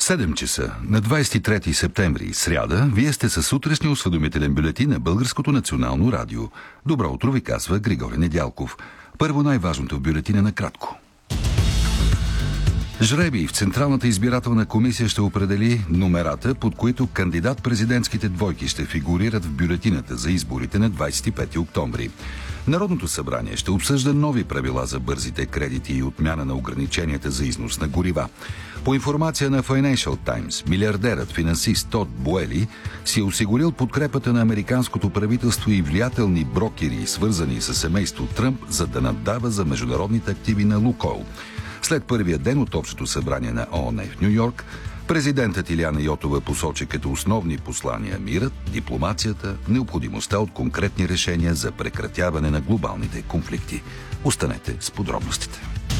7 часа на 23 септември, сряда, вие сте със сутрешния осведомителен бюлетин на Българското национално радио. Добро утро ви казва Григорий Недялков. Първо най-важното в бюлетина накратко. Жребий в Централната избирателна комисия ще определи номерата, под които кандидат-президентските двойки ще фигурират в бюлетината за изборите на 25 октомври. Народното събрание ще обсъжда нови правила за бързите кредити и отмяна на ограниченията за износ на горива. По информация на Financial Times, милиардерът финансист Тод Боели си е осигурил подкрепата на американското правителство и влиятелни брокери, свързани с семейство Тръмп, за да наддава за международните активи на Лукойл. След първия ден от Общото събрание на ООН в Ню-Йорк, президентът Илияна Йотова посочи като основни послания мирът, дипломацията, необходимостта от конкретни решения за прекратяване на глобалните конфликти. Останете с подробностите.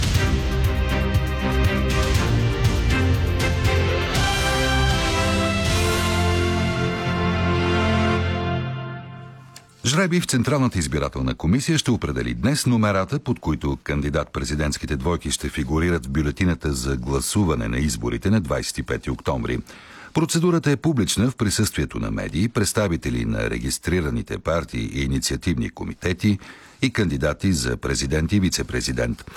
Жребий в Централната избирателна комисия ще определи днес номерата, под които кандидат-президентските двойки ще фигурират в бюлетината за гласуване на изборите на 25 октомври. Процедурата е публична в присъствието на медии, представители на регистрираните партии и инициативни комитети и кандидати за президент и вице-президент.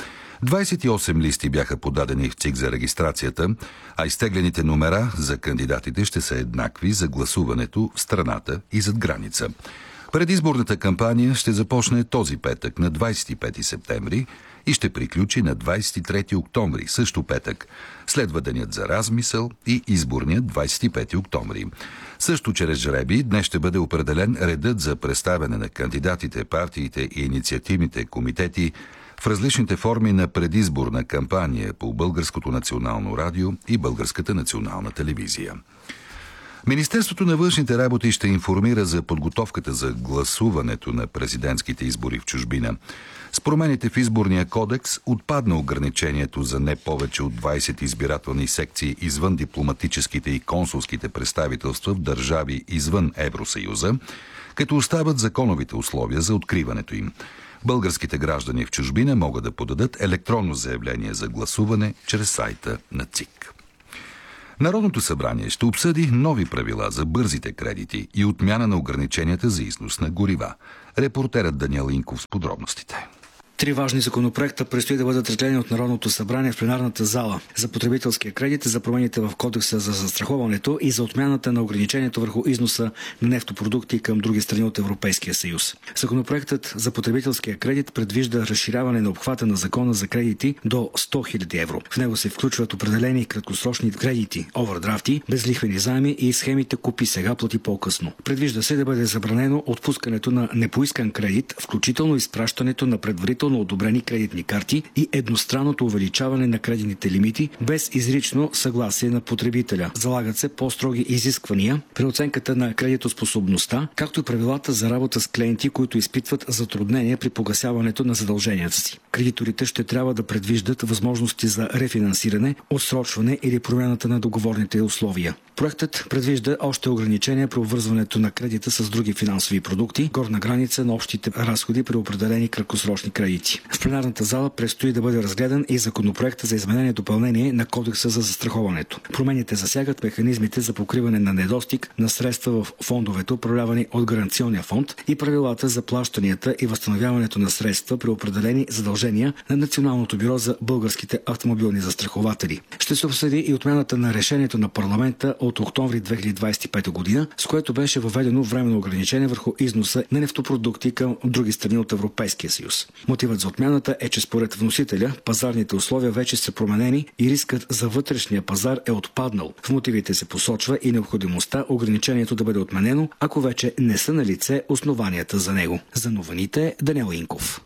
28 листи бяха подадени в ЦИК за регистрацията, а изтеглените номера за кандидатите ще са еднакви за гласуването в страната и зад граница. Предизборната кампания ще започне този петък на 25 септември и ще приключи на 23 октомври, също петък. Следва денят за размисъл и изборният 25 октомври. Също чрез жребий днес ще бъде определен редът за представяне на кандидатите, партиите и инициативните комитети в различните форми на предизборна кампания по Българското национално радио и Българската национална телевизия. Министерството на външните работи ще информира за подготовката за гласуването на президентските избори в чужбина. С промените в изборния кодекс отпадна ограничението за не повече от 20 избирателни секции извън дипломатическите и консулските представителства в държави извън Евросъюза, като остават законовите условия за откриването им. Българските граждани в чужбина могат да подадат електронно заявление за гласуване чрез сайта на ЦИК. Народното събрание ще обсъди нови правила за бързите кредити и отмяна на ограниченията за износ на горива. Репортерът Даниел Инков с подробностите. Три важни законопроекта предстои да бъдат разгледани от Народното събрание в пленарната зала: за потребителския кредит, за промените в кодекса за застраховането и за отмяната на ограничението върху износа на нефтопродукти към други страни от Европейския съюз. Законопроектът за потребителския кредит предвижда разширяване на обхвата на закона за кредити до 100 000 евро. В него се включват определени краткосрочни кредити, овърдрафти, безлихвени заеми и схемите купи сега, плати по-късно. Предвижда се да бъде забранено отпускането на непоискан кредит, включително изпращането на предварително одобрени кредитни карти и едностранното увеличаване на кредитните лимити без изрично съгласие на потребителя. Залагат се по-строги изисквания при оценката на кредитоспособността, както и правилата за работа с клиенти, които изпитват затруднения при погасяването на задълженията си. Кредиторите ще трябва да предвиждат възможности за рефинансиране, отсрочване или промяната на договорните условия. Проектът предвижда още ограничения при обвързването на кредита с други финансови продукти, горна граница на общите разходи при определени краткосрочни кредити. В пленарната зала предстои да бъде разгледан и законопроекта за изменение и допълнение на кодекса за застраховането. Промените засягат механизмите за покриване на недостиг на средства в фондовете, управлявани от Гаранционния фонд, и правилата за плащанията и възстановяването на средства при определени задължения на Националното бюро за българските автомобилни застрахователи. Ще се обсъди и отмяната на решението на парламента от октомври 2025 година, с което беше въведено временно ограничение върху износа на нефтопродукти към други страни от Европейския съюз. Мотивът за отмяната е, че според вносителя пазарните условия вече са променени и рискът за вътрешния пазар е отпаднал. В мотивите се посочва и необходимостта ограничението да бъде отменено, ако вече не са налице основанията за него. За новините Даниел Инков.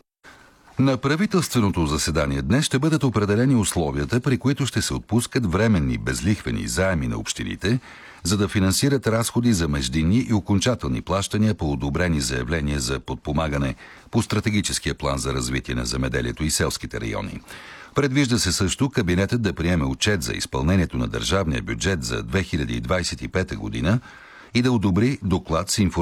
На правителственото заседание днес ще бъдат определени условията, при които ще се отпускат временни безлихвени заеми на общините, за да финансират разходи за междинни и окончателни плащания по одобрени заявления за подпомагане по стратегическия план за развитие на земеделието и селските райони. Предвижда се също кабинетът да приеме отчет за изпълнението на държавния бюджет за 2025 година и да одобри доклад с информация